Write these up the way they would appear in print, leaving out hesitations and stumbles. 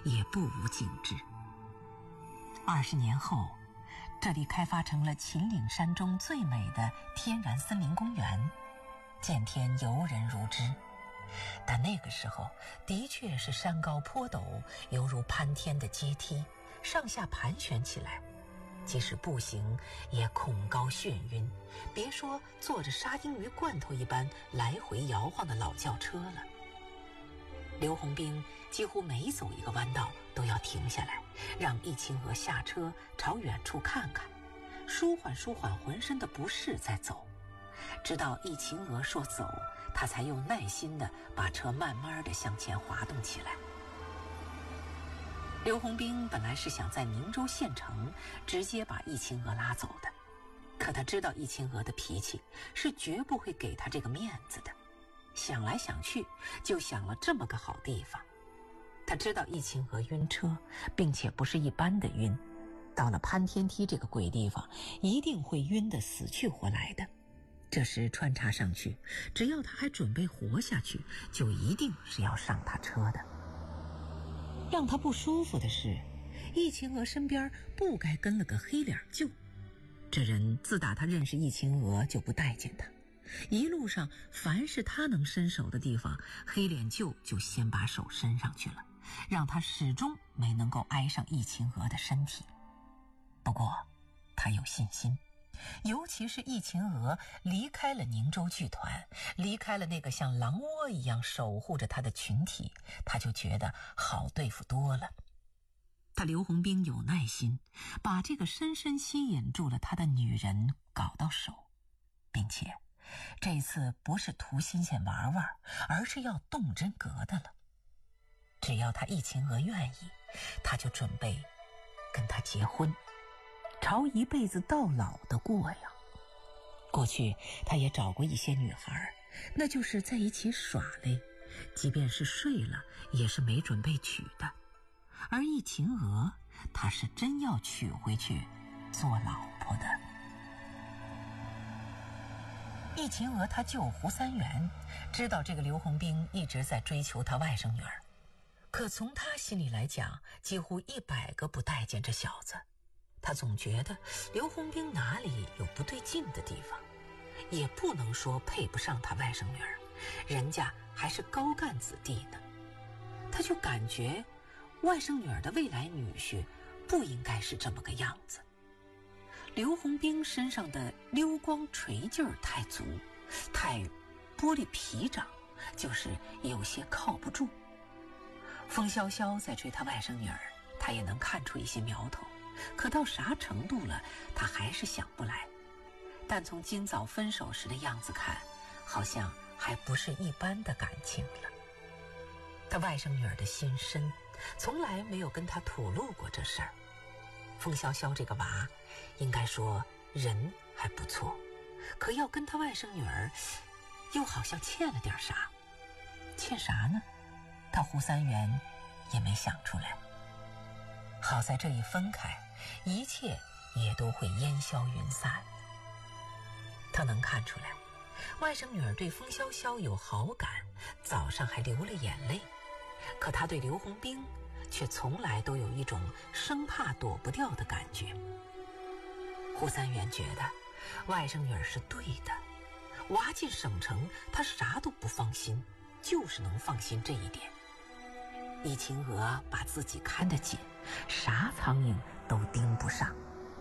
也不无景致。20年后，这里开发成了秦岭山中最美的天然森林公园，见天游人如织。但那个时候的确是山高坡陡，犹如攀天的阶梯，上下盘旋起来，即使步行也恐高眩晕，别说坐着沙丁鱼罐头一般来回摇晃的老轿车了。刘洪兵几乎每走一个弯道都要停下来，让易清娥下车朝远处看看，舒缓舒缓浑身的不适再走。直到易清娥说走，他才又耐心地把车慢慢地向前滑动起来。刘洪兵本来是想在宁州县城直接把易清娥拉走的，可他知道易清娥的脾气是绝不会给他这个面子的，想来想去就想了这么个好地方。他知道易清娥晕车，并且不是一般的晕，到了攀天梯这个鬼地方一定会晕得死去活来的。这时穿插上去，只要他还准备活下去，就一定是要上他车的。让他不舒服的是，易清娥身边不该跟了个黑脸舅。这人自打他认识易清娥就不待见他，一路上凡是他能伸手的地方，黑脸舅就先把手伸上去了，让他始终没能够挨上易清娥的身体。不过他有信心，尤其是易清娥离开了宁州剧团，离开了那个像狼窝一样守护着他的群体，他就觉得好对付多了。他刘洪兵有耐心，把这个深深吸引住了他的女人搞到手，并且这次不是图新鲜玩玩，而是要动真格的了。只要他易清娥愿意，他就准备跟他结婚，朝一辈子到老的过呀。过去他也找过一些女孩，那就是在一起耍嘞，即便是睡了也是没准备娶的。而易清娥他是真要娶回去做老婆的。易清娥他舅胡三元知道这个刘洪兵一直在追求他外甥女儿，可从他心里来讲，几乎100个不待见这小子。他总觉得刘洪兵哪里有不对劲的地方，也不能说配不上他外甥女儿，人家还是高干子弟呢。他就感觉外甥女儿的未来女婿不应该是这么个样子。刘洪兵身上的溜光锤劲儿太足，太玻璃皮掌，就是有些靠不住。风萧萧在追他外甥女儿，他也能看出一些苗头，可到啥程度了他还是想不来。但从今早分手时的样子看，好像还不是一般的感情了。他外甥女儿的心深，从来没有跟他吐露过这事儿。风萧萧这个娃应该说人还不错，可要跟他外甥女儿又好像欠了点啥。欠啥呢？他胡三元也没想出来。好在这一分开，一切也都会烟消云散。他能看出来外甥女儿对风萧萧有好感，早上还流了眼泪，可他对刘洪兵却从来都有一种生怕躲不掉的感觉。胡三元觉得外甥女儿是对的，娃进省城他啥都不放心，就是能放心这一点。易清娥把自己看得紧，啥苍蝇都盯不上。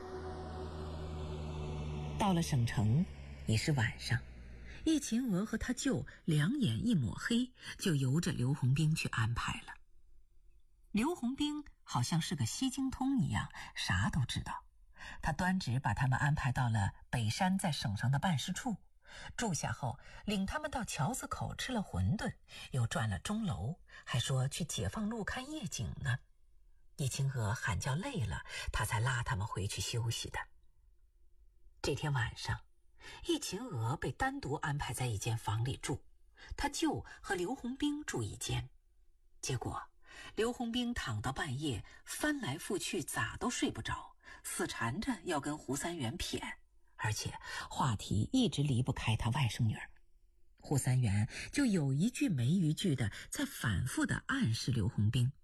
到了省城已是晚上，易清娥和他舅两眼一抹黑，就由着刘洪兵去安排了。刘洪兵好像是个西京通一样，啥都知道。他端直把他们安排到了北山在省上的办事处，住下后领他们到桥子口吃了馄饨，又转了钟楼，还说去解放路看夜景呢。易清娥喊叫累了，他才拉他们回去休息的。这天晚上，易清娥被单独安排在一间房里住，他舅和刘洪兵住一间。结果刘洪兵躺到半夜，翻来覆去咋都睡不着，死缠着要跟胡三元谝，而且话题一直离不开他外甥女儿。胡三元就有一句没一句的在反复的暗示刘洪兵，